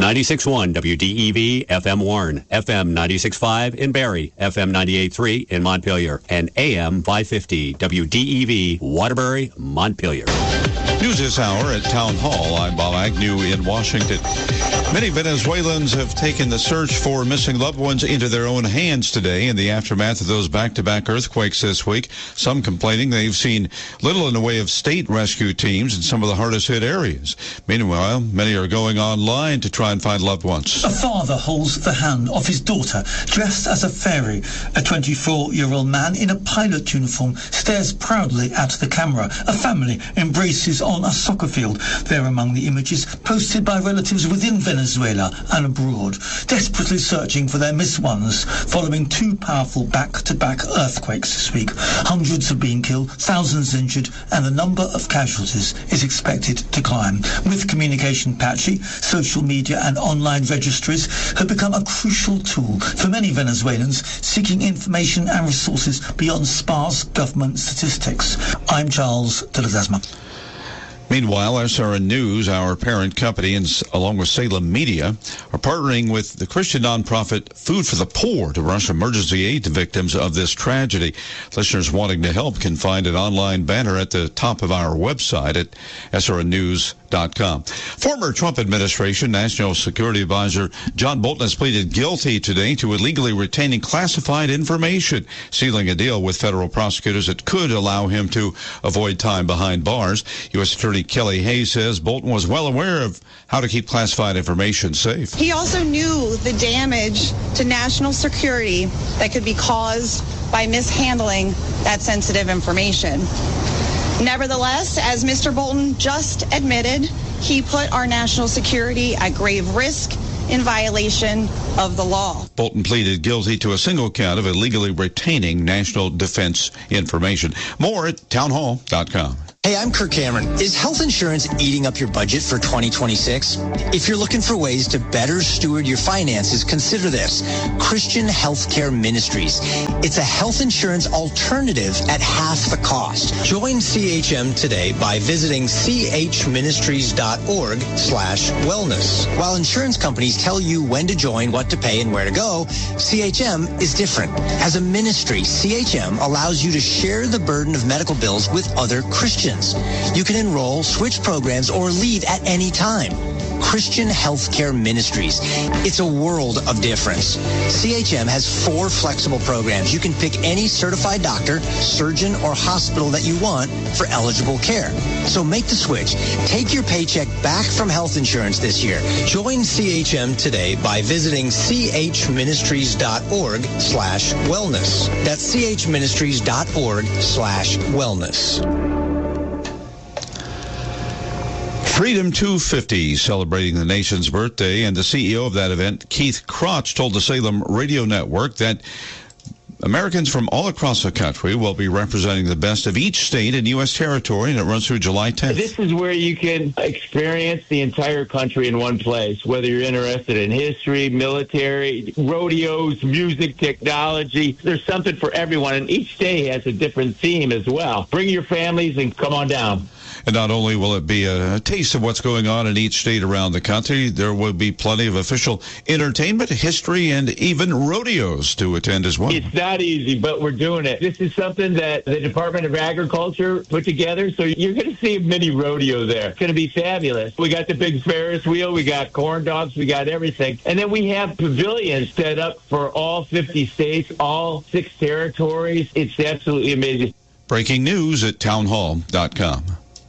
96.1 WDEV FM Warren, FM 96.5 in Barrie, FM 98.3 in Montpelier, and AM 550 WDEV Waterbury, Montpelier. News this hour at Town Hall. I'm Bob Agnew in Washington. Many Venezuelans have taken the search for missing loved ones into their own hands today in the aftermath of those back-to-back earthquakes this week. Some complaining they've seen little in the way of state rescue teams in some of the hardest-hit areas. Meanwhile, many are going online to try and find loved ones. A father holds the hand of his daughter, dressed as a fairy. A 24-year-old man in a pilot uniform stares proudly at the camera. A family embraces on a soccer field. They're among the images posted by relatives within Venezuela and abroad, desperately searching for their missed ones following two powerful back-to-back earthquakes this week. Hundreds have been killed, thousands injured, and the number of casualties is expected to climb. With communication patchy, social media and online registries have become a crucial tool for many Venezuelans seeking information and resources beyond sparse government statistics. I'm Charles de Ledesma. Meanwhile, SRN News, our parent company, and along with Salem Media, are partnering with the Christian nonprofit Food for the Poor to rush emergency aid to victims of this tragedy. Listeners wanting to help can find an online banner at the top of our website at srnnews.com. Former Trump administration National Security Advisor John Bolton has pleaded guilty today to illegally retaining classified information, sealing a deal with federal prosecutors that could allow him to avoid time behind bars. U.S. Attorney Kelly Hayes says Bolton was well aware of how to keep classified information safe. He also knew the damage to national security that could be caused by mishandling that sensitive information. Nevertheless, as Mr. Bolton just admitted, he put our national security at grave risk in violation of the law. Bolton pleaded guilty to a single count of illegally retaining national defense information. More at townhall.com. Hey, I'm Kirk Cameron. Is health insurance eating up your budget for 2026? If you're looking for ways to better steward your finances, consider this. Christian Healthcare Ministries. It's a health insurance alternative at half the cost. Join CHM today by visiting chministries.org/wellness. While insurance companies tell you when to join, what to pay, and where to go, CHM is different. As a ministry, CHM allows you to share the burden of medical bills with other Christians. You can enroll, switch programs, or leave at any time. Christian Healthcare Ministries. It's a world of difference. CHM has 4 flexible programs. You can pick any certified doctor, surgeon, or hospital that you want for eligible care. So make the switch. Take your paycheck back from health insurance this year. Join CHM today by visiting chministries.org/wellness. That's chministries.org/wellness. Freedom 250 celebrating the nation's birthday, and the CEO of that event, Keith Crotch, told the Salem Radio Network that Americans from all across the country will be representing the best of each state and U.S. territory, and it runs through July 10th. This is where you can experience the entire country in one place, whether you're interested in history, military, rodeos, music, technology. There's something for everyone, and each day has a different theme as well. Bring your families and come on down. And not only will it be a taste of what's going on in each state around the country, there will be plenty of official entertainment, history, and even rodeos to attend as well. It's not easy, but we're doing it. This is something that the Department of Agriculture put together, so you're going to see a mini rodeo there. It's going to be fabulous. We got the big Ferris wheel, we got corn dogs, we got everything. And then we have pavilions set up for all 50 states, all 6 territories. It's absolutely amazing. Breaking news at townhall.com.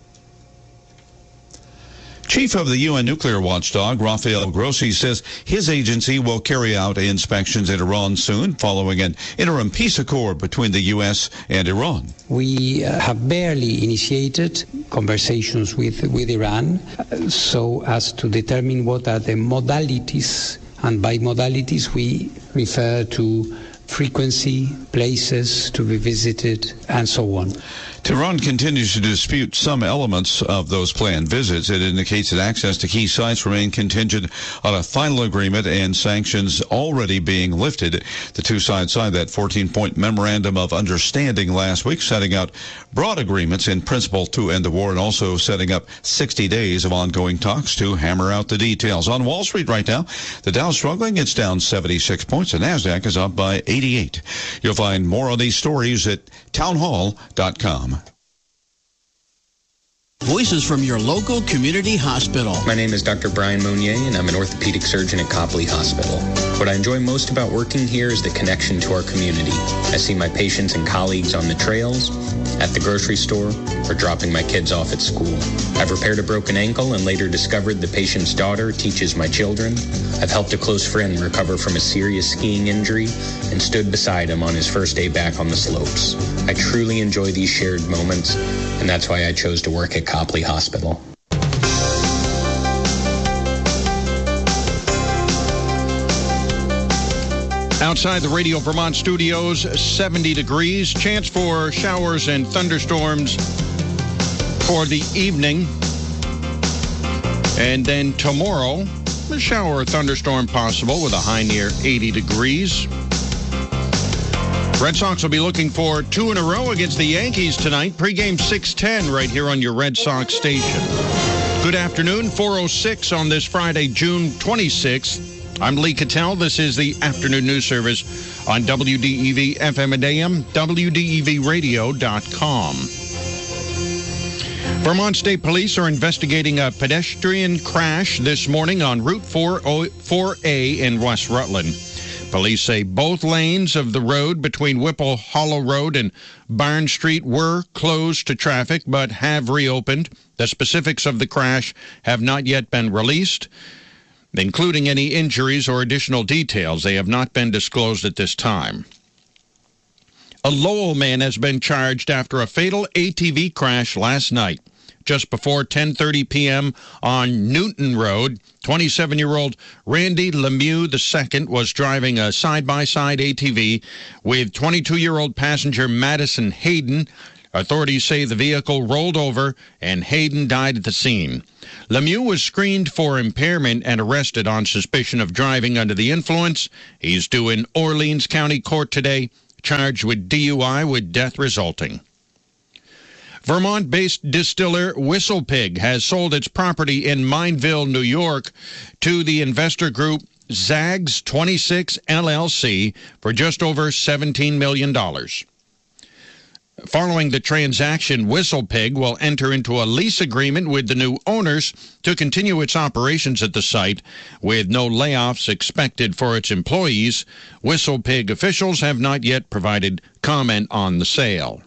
Chief of the UN nuclear watchdog, Rafael Grossi, says his agency will carry out inspections in Iran soon, following an interim peace accord between the U.S. and Iran. We have barely initiated conversations with Iran so as to determine what are the modalities, and by modalities we refer to frequency, places to be visited, and so on. Tehran continues to dispute some elements of those planned visits. It indicates that access to key sites remain contingent on a final agreement and sanctions already being lifted. The two sides signed that 14-point memorandum of understanding last week, setting out broad agreements in principle to end the war and also setting up 60 days of ongoing talks to hammer out the details. On Wall Street right now, the Dow's struggling. It's down 76 points. The NASDAQ is up by 88. You'll find more on these stories at townhall.com. Voices from your local community hospital. My name is Dr. Brian Monnier, and I'm an orthopedic surgeon at Copley Hospital. What I enjoy most about working here is the connection to our community. I see my patients and colleagues on the trails, at the grocery store, or dropping my kids off at school. I've repaired a broken ankle and later discovered the patient's daughter teaches my children. I've helped a close friend recover from a serious skiing injury and stood beside him on his first day back on the slopes. I truly enjoy these shared moments, and that's why I chose to work at Copley Hospital. Outside the Radio Vermont studios, 70 degrees. Chance for showers and thunderstorms for the evening. And then tomorrow, a shower or thunderstorm possible with a high near 80 degrees. Red Sox will be looking for 2 in a row against the Yankees tonight. Pre-game 6:10 right here on your Red Sox station. Good afternoon, 4:06 on this Friday, June 26th. I'm Lee Cattell. This is the Afternoon News Service on WDEV FM and AM, WDEVradio.com. Vermont State Police are investigating a pedestrian crash this morning on Route 4A in West Rutland. Police say both lanes of the road between Whipple Hollow Road and Barn Street were closed to traffic but have reopened. The specifics of the crash have not yet been released, including any injuries or additional details. They have not been disclosed at this time. A Lowell man has been charged after a fatal ATV crash last night. Just before 10:30 p.m. on Newton Road, 27-year-old Randy Lemieux II was driving a side-by-side ATV with 22-year-old passenger Madison Hayden. Authorities say the vehicle rolled over and Hayden died at the scene. Lemieux was screened for impairment and arrested on suspicion of driving under the influence. He's due in Orleans County Court today, charged with DUI with death resulting. Vermont-based distiller Whistle Pig has sold its property in Mineville, New York, to the investor group Zags 26 LLC for just over $17 million. Following the transaction, Whistle Pig will enter into a lease agreement with the new owners to continue its operations at the site, with no layoffs expected for its employees. Whistle Pig officials have not yet provided comment on the sale.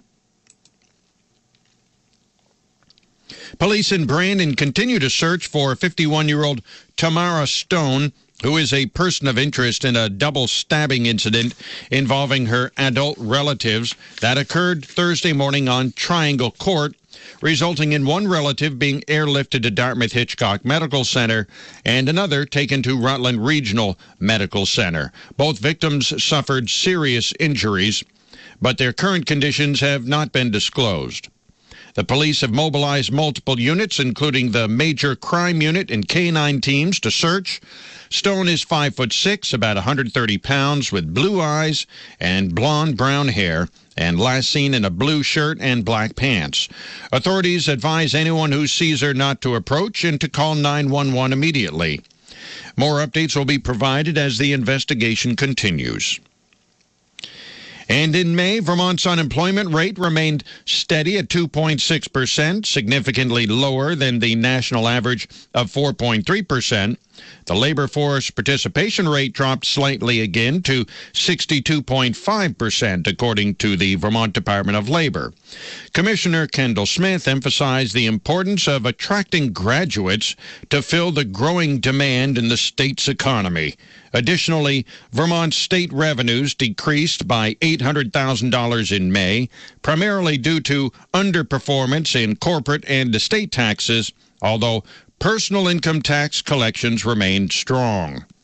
Police in Brandon continue to search for 51-year-old Tamara Stone, who is a person of interest in a double stabbing incident involving her adult relatives that occurred Thursday morning on Triangle Court, resulting in one relative being airlifted to Dartmouth Hitchcock Medical Center and another taken to Rutland Regional Medical Center. Both victims suffered serious injuries, but their current conditions have not been disclosed. The police have mobilized multiple units, including the Major Crime Unit and K-9 teams, to search. Stone is 5'6", about 130 pounds, with blue eyes and blonde-brown hair, and last seen in a blue shirt and black pants. Authorities advise anyone who sees her not to approach and to call 911 immediately. More updates will be provided as the investigation continues. And in May, Vermont's unemployment rate remained steady at 2.6%, significantly lower than the national average of 4.3%. The labor force participation rate dropped slightly again to 62.5%, according to the Vermont Department of Labor. Commissioner Kendall Smith emphasized the importance of attracting graduates to fill the growing demand in the state's economy. Additionally, Vermont's state revenues decreased by $800,000 in May, primarily due to underperformance in corporate and estate taxes, although personal income tax collections remained strong.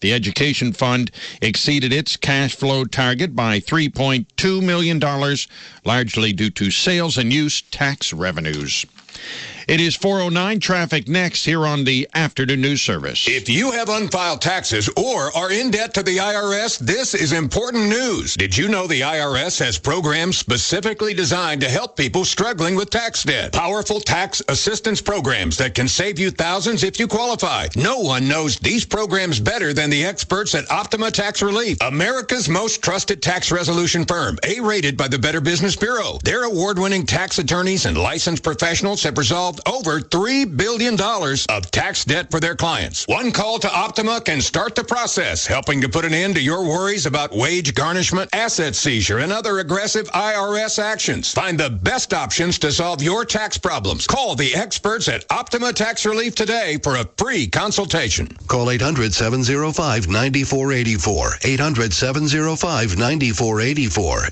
The education fund exceeded its cash flow target by $3.2 million, largely due to sales and use tax revenues. It is 4:09. Traffic next here on the Afternoon News Service. If you have unfiled taxes or are in debt to the IRS, this is important news. Did you know the IRS has programs specifically designed to help people struggling with tax debt? Powerful tax assistance programs that can save you thousands if you qualify. No one knows these programs better than the experts at Optima Tax Relief, America's most trusted tax resolution firm, A-rated by the Better Business Bureau. Their award-winning tax attorneys and licensed professionals have resolved over $3 billion of tax debt for their clients. One call to Optima can start the process, helping to put an end to your worries about wage garnishment, asset seizure, and other aggressive IRS actions. Find the best options to solve your tax problems. Call the experts at Optima Tax Relief today for a free consultation. Call 800-705-9484. 800-705-9484.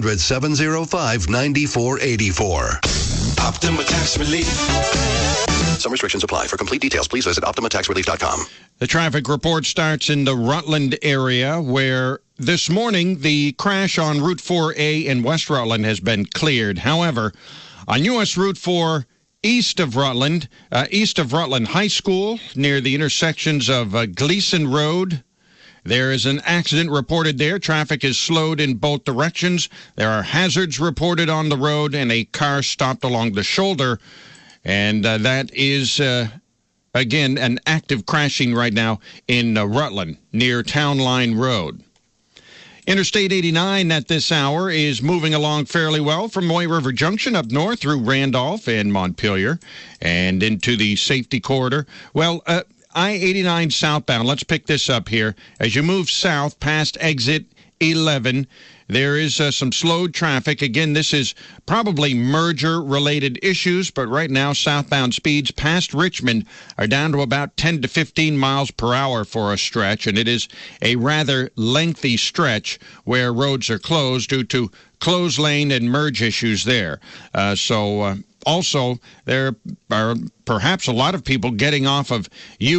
800-705-9484. Optima Tax Relief. Some restrictions apply. For complete details, please visit OptimaTaxRelief.com. The traffic report starts in the Rutland area, where this morning the crash on Route 4A in West Rutland has been cleared. However, on U.S. Route 4 east of Rutland High School, near the intersections of Gleason Road, there is an accident reported there. Traffic is slowed in both directions. There are hazards reported on the road, and a car stopped along the shoulder. And that is, again, an active crashing right now in Rutland, near Town Line Road. Interstate 89 at this hour is moving along fairly well from Moy River Junction up north through Randolph and Montpelier and into the safety corridor. Well, I-89 southbound, let's pick this up here. As you move south past exit 11, there is some slowed traffic. Again, this is probably merger-related issues, but right now southbound speeds past Richmond are down to about 10 to 15 miles per hour for a stretch, and it is a rather lengthy stretch where roads are closed due to closed lane and merge issues there. Also, there are perhaps a lot of people getting off of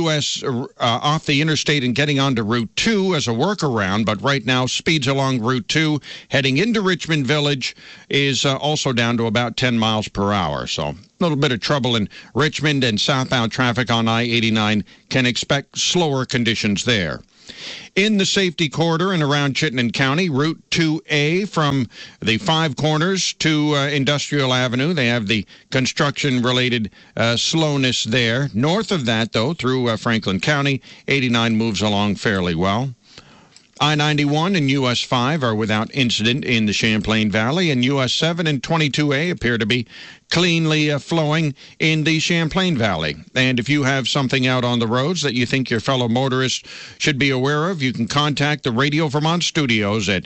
off the interstate and getting onto Route 2 as a workaround, but right now speeds along Route 2 heading into Richmond Village is also down to about 10 miles per hour. So a little bit of trouble in Richmond, and southbound traffic on I-89 can expect slower conditions there. In the safety corridor and around Chittenden County, Route 2A from the Five Corners to Industrial Avenue, they have the construction-related slowness there. North of that, though, through Franklin County, 89 moves along fairly well. I-91 and US 5 are without incident in the Champlain Valley, and US 7 and 22A appear to be cleanly flowing in the Champlain Valley. And if you have something out on the roads that you think your fellow motorists should be aware of, you can contact the Radio Vermont studios at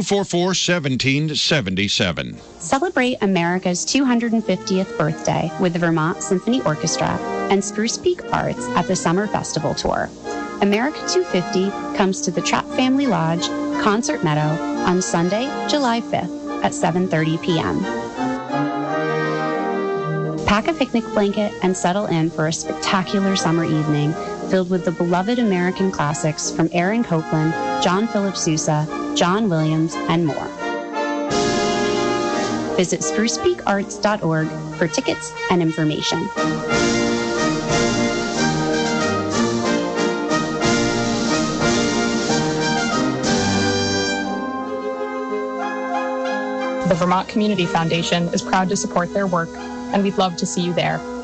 244-1777. Celebrate America's 250th birthday with the Vermont Symphony Orchestra and Spruce Peak Arts at the Summer Festival Tour. America 250 comes to the Trapp Family Lodge, Concert Meadow, on Sunday, July 5th at 7:30 p.m. Pack a picnic blanket and settle in for a spectacular summer evening filled with the beloved American classics from Aaron Copland, John Philip Sousa, John Williams, and more. Visit sprucepeakarts.org for tickets and information. The Vermont Community Foundation is proud to support their work, and we'd love to see you there.